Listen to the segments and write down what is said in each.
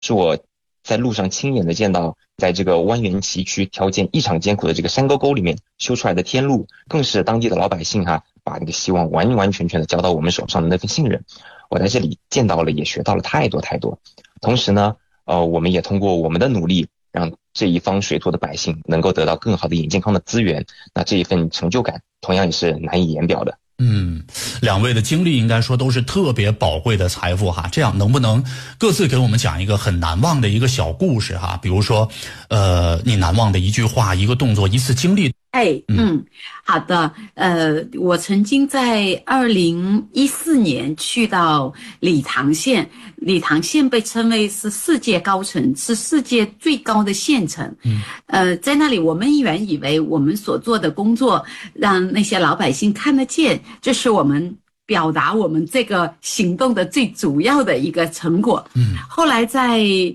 是我在路上亲眼的见到，在这个蜿蜒崎岖、条件异常艰苦的这个山沟沟里面修出来的天路，更是当地的老百姓把那个希望完完全全的交到我们手上的那份信任。我在这里见到了，也学到了太多太多。同时呢，我们也通过我们的努力，让这一方水土的百姓能够得到更好的眼健康的资源，那这一份成就感同样也是难以言表的。 两位的经历应该说都是特别宝贵的财富哈。这样能不能各自给我们讲一个很难忘的一个小故事哈？比如说，你难忘的一句话、一个动作、一次经历。 好的。我曾经在2014年去到理塘县，理塘县被称为是世界高城，是世界最高的县城。在那里我们原以为我们所做的工作让那些老百姓看得见，这是我们表达我们这个行动的最主要的一个成果。后来在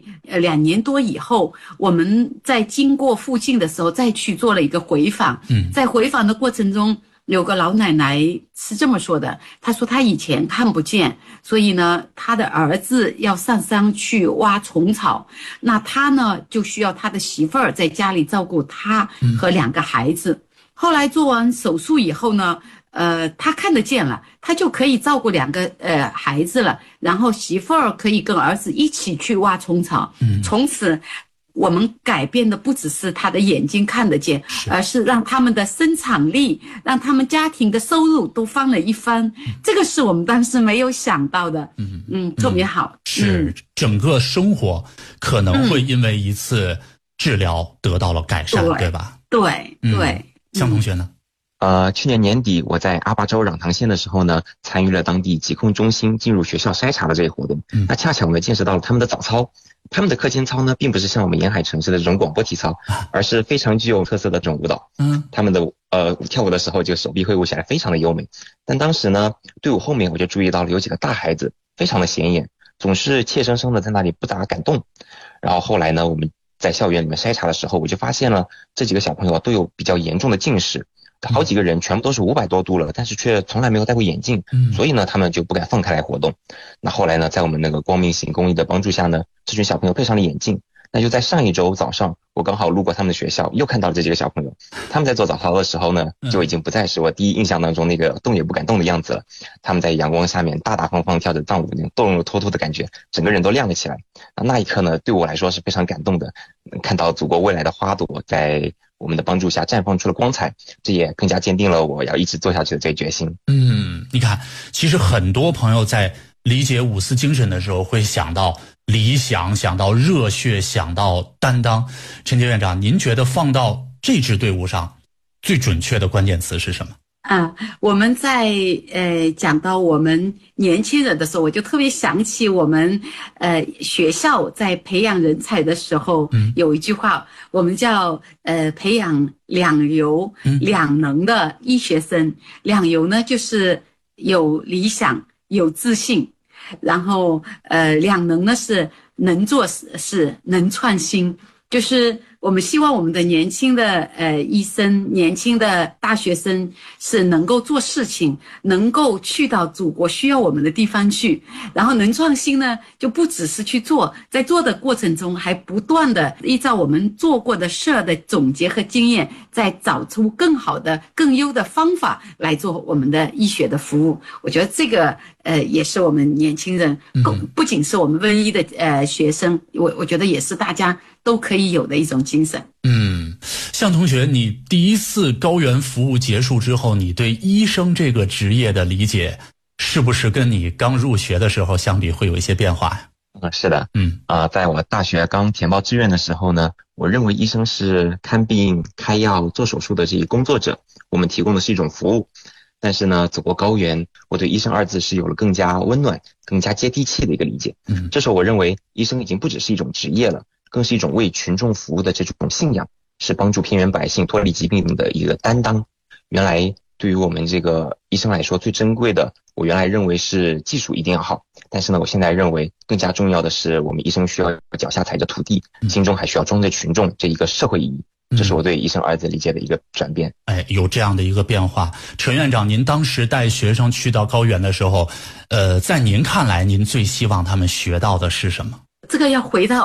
2年多以后，我们在经过附近的时候再去做了一个回访。在回访的过程中，有个老奶奶是这么说的，她说她以前看不见，所以呢她的儿子要上山去挖虫草，那她呢就需要她的媳妇儿在家里照顾她和2个孩子。后来做完手术以后呢，他看得见了，他就可以照顾2个孩子了，然后媳妇儿可以跟儿子一起去挖虫草。从此我们改变的不只是他的眼睛看得见，而是让他们的生产力，让他们家庭的收入都翻了一番。这个是我们当时没有想到的。特别好。 是整个生活可能会因为一次治疗得到了改善，对吧？ 对。 向同学呢？ 去年年底我在阿坝州壤塘县的时候呢，参与了当地疾控中心进入学校筛查的这一活动。那恰巧呢见识到了他们的早操。他们的课间操呢，并不是像我们沿海城市的这种广播体操，而是非常具有特色的这种舞蹈。他们的跳舞的时候就手臂挥舞起来非常的优美。但当时呢，队伍后面我就注意到了有几个大孩子非常的显眼，总是怯生生的在那里不咋敢动。然后后来呢，我们在校园里面筛查的时候，我就发现了这几个小朋友都有比较严重的近视。好几个人全部都是500多度了，但是却从来没有戴过眼镜，所以呢他们就不敢放开来活动。那后来呢，在我们那个光明行公益的帮助下呢，这群小朋友配上了眼镜。那就在上一周早上，我刚好路过他们的学校，又看到了这几个小朋友。他们在做早操的时候呢，就已经不再是我第一印象当中那个动也不敢动的样子了。他们在阳光下面大大方方跳着藏舞，那种动若脱兔的感觉，整个人都亮了起来。那一刻呢，对我来说是非常感动的，看到祖国未来的花朵在我们的帮助下绽放出了光彩，这也更加坚定了我要一直做下去的这个决心。 你看，其实很多朋友在理解五四精神的时候会想到理想，想到热血，想到担当。陈杰院长，您觉得放到这支队伍上最准确的关键词是什么？ 我们在讲到我们年轻人的时候，我就特别想起我们学校在培养人才的时候，有一句话，我们叫培养两优两能的医学生。两优呢就是有理想有自信，然后两能呢是能做事能创新，就是我们希望我们的年轻的医生，年轻的大学生是能够做事情，能够去到祖国需要我们的地方去，然后能创新呢就不只是去做，在做的过程中还不断的依照我们做过的事儿的总结和经验，再找出更好的更优的方法来做我们的医学的服务。我觉得这个也是我们年轻人，不仅是我们文医的学生，我觉得也是大家都可以有的一种精神。 向同学，你第一次高原服务结束之后，你对医生这个职业的理解是不是跟你刚入学的时候相比会有一些变化呀？ 是的。在我大学刚填报志愿的时候呢，我认为医生是看病开药做手术的这一工作者，我们提供的是一种服务。但是呢，走过高原，我对医生二字是有了更加温暖更加接地气的一个理解。这时候我认为医生已经不只是一种职业了，更是一种为群众服务的这种信仰，是帮助偏远百姓脱离疾病的一个担当。原来对于我们这个医生来说，最珍贵的，我原来认为是技术一定要好，但是呢，我现在认为更加重要的是，我们医生需要脚下踩着土地，心中还需要装着群众这一个社会意义。这是我对医生二字理解的一个转变。 有这样的一个变化。陈院长，您当时带学生去到高原的时候，在您看来，您最希望他们学到的是什么？ 这个要回到